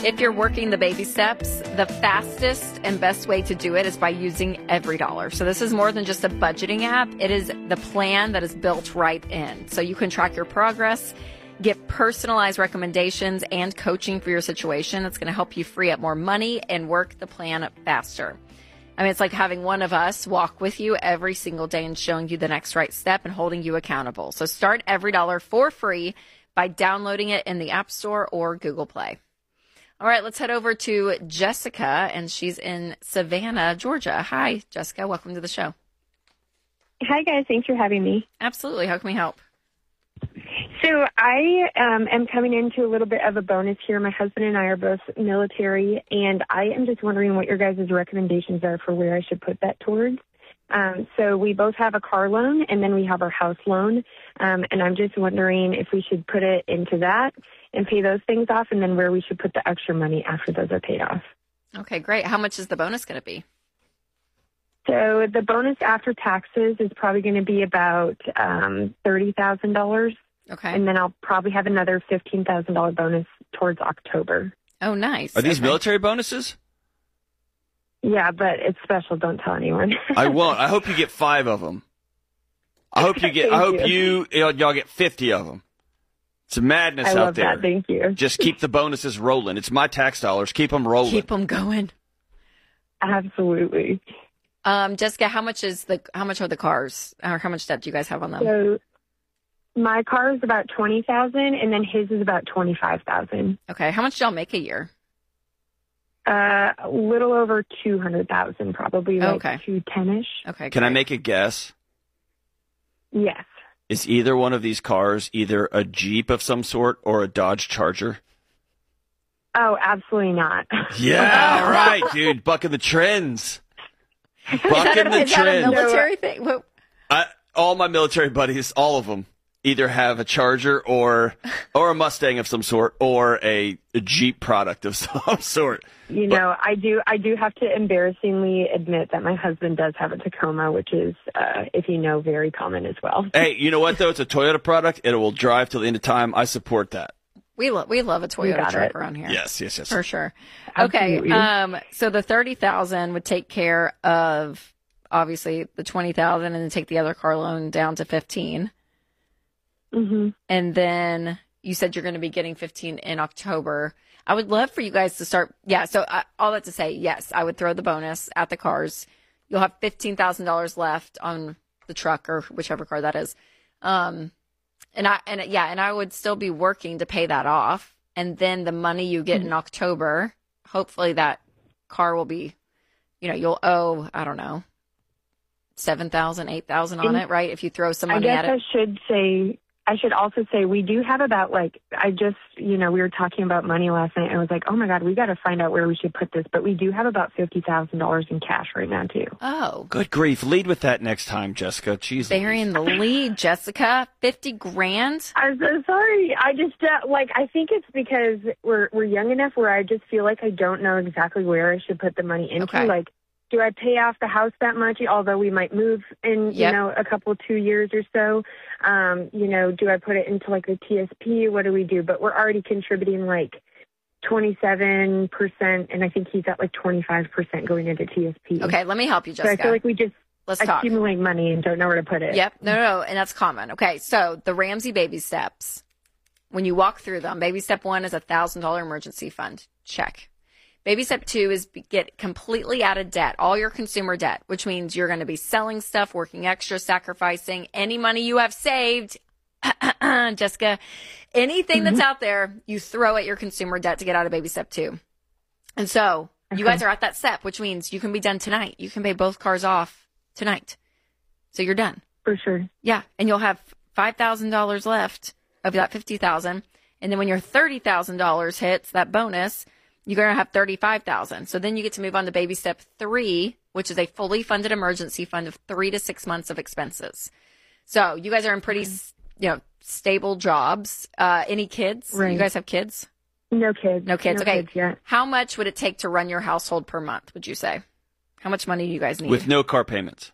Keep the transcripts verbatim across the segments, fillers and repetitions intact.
If you're working the baby steps, the fastest and best way to do it is by using EveryDollar. So this is more than just a budgeting app. It is the plan that is built right in. So you can track your progress, get personalized recommendations and coaching for your situation. It's going to help you free up more money and work the plan faster. I mean, it's like having one of us walk with you every single day and showing you the next right step and holding you accountable. So start EveryDollar for free by downloading it in the App Store or Google Play. All right, let's head over to Jessica, and she's in Savannah, Georgia. Hi, Jessica. Welcome to the show. Hi, guys. Thanks for having me. Absolutely. How can we help? So I um, am coming into a little bit of a bonus here. My husband and I are both military, and I am just wondering what your guys' recommendations are for where I should put that towards. Um, so we both have a car loan, and then we have our house loan, um, and I'm just wondering if we should put it into that and pay those things off, and then where we should put the extra money after those are paid off. Okay, great. How much is the bonus going to be? So the bonus after taxes is probably going to be about um, thirty thousand dollars. Okay. And then I'll probably have another fifteen thousand dollars bonus towards October. Oh, nice. Are these okay. military bonuses? Yeah, but it's special. Don't tell anyone. I won't. I hope you get five of them. I hope you get. I hope you. you y'all get fifty of them. It's a madness I out love there. That. Thank you. Just keep the bonuses rolling. It's my tax dollars. Keep them rolling. Keep them going. Absolutely. Um, Jessica, how much is the? How much are the cars? Or how much debt do you guys have on them? So my car is about twenty thousand, and then his is about twenty five thousand. Okay. How much do y'all make a year? Uh, a little over two hundred thousand, probably like okay. two ten ish. Okay. Can great. I make a guess? Yes. Is either one of these cars either a Jeep of some sort or a Dodge Charger? Oh, absolutely not. Yeah, all right, dude. Bucking the trends. Bucking that a, the is trends. That a military thing? What? I, all my military buddies, all of them, either have a Charger or or a Mustang of some sort or a, a Jeep product of some sort. You but, know, I do I do have to embarrassingly admit that my husband does have a Tacoma, which is, uh, if you know, very common as well. Hey, you know what, though? It's a Toyota product. It will drive till the end of time. I support that. We love we love a Toyota truck it. around here. Yes, yes, yes. For sure. Absolutely. Okay. Um, so the thirty thousand would take care of obviously the twenty thousand and then take the other car loan down to fifteen. Mm-hmm. And then you said you're going to be getting fifteen in October. I would love for you guys to start. Yeah. So I, all that to say, yes, I would throw the bonus at the cars. You'll have fifteen thousand dollars left on the truck or whichever car that is. Um, and I, and yeah, and I would still be working to pay that off. And then the money you get in October, hopefully that car will be, you know, you'll owe, I don't know, seven thousand, eight thousand on it, right? If you throw some money I at guess it. I should say, I should also say we do have about like, I just, you know, we were talking about money last night and I was like, oh my God, we got to find out where we should put this. But we do have about fifty thousand dollars in cash right now too. Oh, Good grief. Lead with that next time, Jessica. Jeez. burying the lead, Jessica. fifty grand. I'm so sorry. I just, uh, like, I think it's because we're, we're young enough where I just feel like I don't know exactly where I should put the money into. Okay. Like, do I pay off the house that much, although we might move in, Yep. you know, a couple, two years or so? Um, you know, do I put it into, like, the T S P? What do we do? But we're already contributing, like, twenty-seven percent, and I think he's at, like, twenty-five percent going into T S P. Okay, let me help you, So I Jessica. feel like we just Let's talk. accumulate money and don't know where to put it. Yep. No, no, no. And that's common. Okay. So the Ramsey baby steps, when you walk through them, baby step one is a thousand dollar emergency fund. Check. Baby step two is be- get completely out of debt, all your consumer debt, which means you're going to be selling stuff, working extra, sacrificing any money you have saved. Jessica, anything that's out there, you throw at your consumer debt to get out of baby step two. And so you guys are at that step, which means you can be done tonight. You can pay both cars off tonight. So you're done. For sure. Yeah. And you'll have five thousand dollars left of that fifty thousand dollars. And then when your thirty thousand dollars hits, that bonus, you're going to have thirty-five thousand dollars. So then you get to move on to baby step three, which is a fully funded emergency fund of three to six months of expenses. So you guys are in pretty, you know, stable jobs. Uh, any kids? Right. You guys have kids? No kids. No kids. Okay. Kids yet. How much would it take to run your household per month, would you say? How much money do you guys need? With no car payments.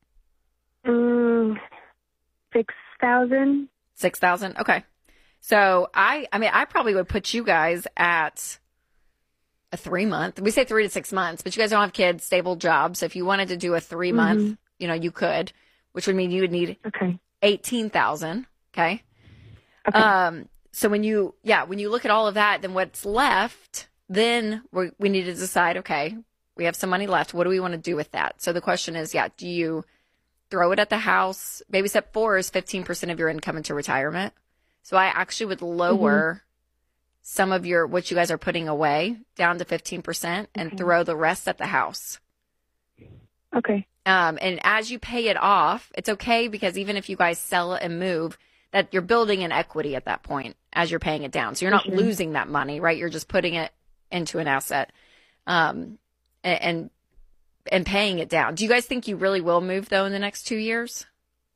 Mm, six thousand. six thousand. Okay. So I, I mean, I probably would put you guys at a three month, we say three to six months, but you guys don't have kids, stable jobs. So if you wanted to do a three month, mm-hmm. you know, you could, which would mean you would need okay. eighteen thousand. Okay. Okay. Um, so when you, yeah, when you look at all of that, then what's left, then we we need to decide, okay, we have some money left. What do we want to do with that? So the question is, yeah, do you throw it at the house? Baby step four is fifteen percent of your income into retirement. So I actually would lower mm-hmm. some of your, what you guys are putting away down to fifteen percent and okay. throw the rest at the house. Okay. Um, and as you pay it off, it's okay because even if you guys sell it and move, that you're building an equity at that point as you're paying it down. So you're not sure. losing that money, right? You're just putting it into an asset, um, and, and and paying it down. Do you guys think you really will move though in the next two years?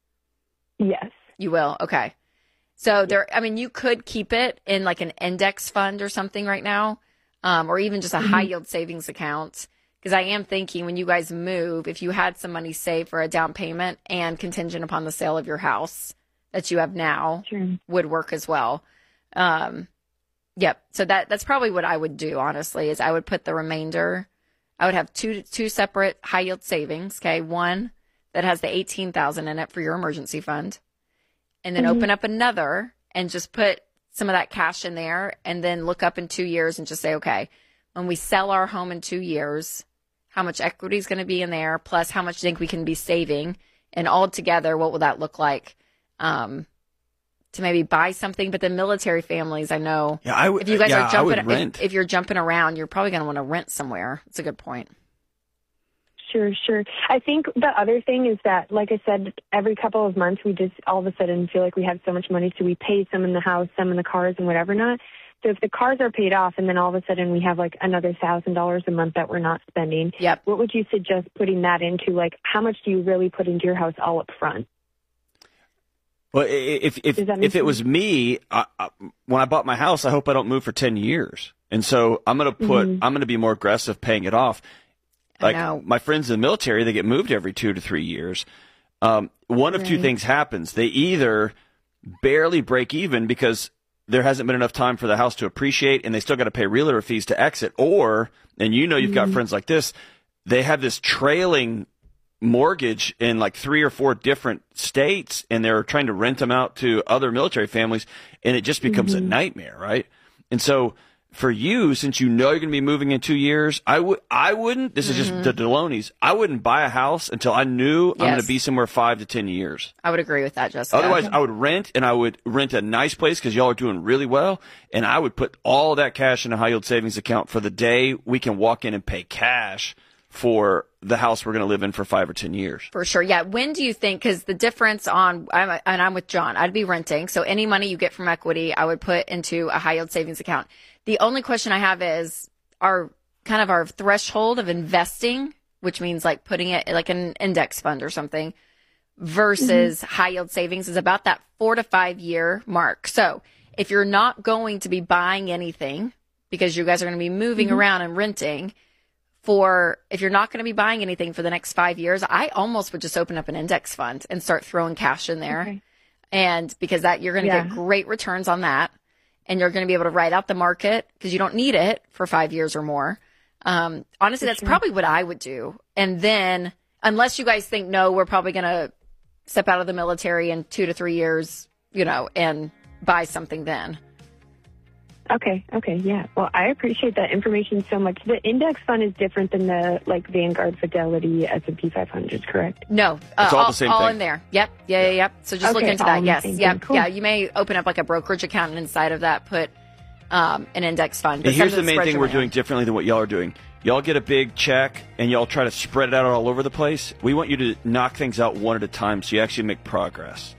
Yes. You will. Okay. So there, I mean, you could keep it in like an index fund or something right now, um, or even just a mm-hmm. high yield savings account. Because I am thinking when you guys move, if you had some money saved for a down payment and contingent upon the sale of your house that you have now sure. would work as well. Um, yep. So that that's probably what I would do, honestly, is I would put the remainder. I would have two two separate high yield savings. Okay, one that has the eighteen thousand in it for your emergency fund, and then mm-hmm. open up another and just put some of that cash in there, and then look up in two years and just say, okay, when we sell our home in two years, how much equity is going to be in there, plus how much do you think we can be saving, and all together, what will that look like? Um, to maybe buy something, but the military families, I know, yeah, I w- if you guys yeah, are jumping, if, if you're jumping around, you're probably going to want to rent somewhere. It's a good point. Sure, sure. I think the other thing is that, like I said, every couple of months we just all of a sudden feel like we have so much money, so we pay some in the house, some in the cars, and whatever not. So if the cars are paid off and then all of a sudden we have like another thousand dollars a month that we're not spending, yep. what would you suggest putting that into? Like, how much do you really put into your house all up front? Well, if if if it was me, I, I, when I bought my house, I hope I don't move for ten years, and so I'm going to put mm-hmm. I'm going to be more aggressive paying it off. Like my friends in the military, they get moved every two to three years. Um, one of right. two things happens: they either barely break even because there hasn't been enough time for the house to appreciate, and they still got to pay realtor fees to exit, or, and you know, you've mm-hmm. got friends like this, they have this trailing mortgage in like three or four different states, and they're trying to rent them out to other military families, and it just becomes mm-hmm. a nightmare, right? And so for you, since you know you're going to be moving in two years, I would I wouldn't. This mm-hmm. is just the Delonys. I wouldn't buy a house until I knew yes. I'm going to be somewhere five to ten years. I would agree with that, Jessica. Otherwise, I would rent, and I would rent a nice place because y'all are doing really well, and I would put all that cash in a high yield savings account for the day we can walk in and pay cash for the house we're going to live in for five or ten years. For sure. Yeah. When do you think, because the difference on, I'm, and I'm with John, I'd be renting. So any money you get from equity, I would put into a high yield savings account. The only question I have is our kind of our threshold of investing, which means like putting it like an index fund or something versus mm-hmm. high yield savings is about that four to five year mark. So if you're not going to be buying anything because you guys are going to be moving mm-hmm. around and renting, for if you're not going to be buying anything for the next five years, I almost would just open up an index fund and start throwing cash in there. Okay. And because that you're going to yeah. get great returns on that, and you're going to be able to ride out the market because you don't need it for five years or more. Um, honestly, for that's sure. probably what I would do. And then unless you guys think, no, we're probably going to step out of the military in two to three years, you know, and buy something then. Okay. Okay. Yeah. Well, I appreciate that information so much. The index fund is different than the like Vanguard, Fidelity, S and P five hundred, correct? No, uh, it's all, all the same all thing. in there. Yep. Yeah. Yeah. Yep. So just okay, look into that. Yes. Yep. Cool. Yeah. You may open up like a brokerage account, and inside of that put um, an index fund. And here's the main thing we're doing differently than what y'all are doing. Y'all get a big check, and y'all try to spread it out all over the place. We want you to knock things out one at a time so you actually make progress.